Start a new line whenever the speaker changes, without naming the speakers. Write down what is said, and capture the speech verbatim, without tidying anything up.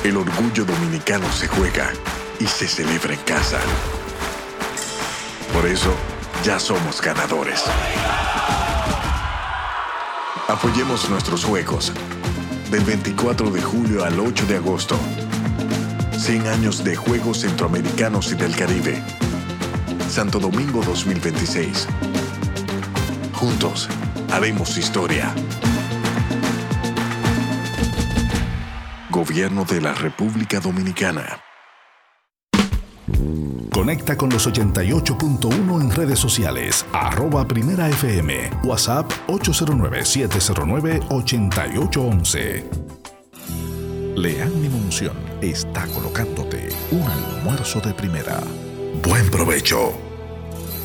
El orgullo dominicano se juega y se celebra en casa. Por eso, ya somos ganadores. Apoyemos nuestros juegos. Del veinticuatro de julio al ocho de agosto. cien años de Juegos Centroamericanos y del Caribe. Santo Domingo dos mil veintiséis. Juntos, haremos historia. Gobierno de la República Dominicana.
Conecta con los ochenta y ocho punto uno en redes sociales, arroba Primera F M, WhatsApp ocho cero nueve, siete cero nueve, ocho ocho uno uno. Lean Limonción está colocándote un almuerzo de primera. Buen provecho.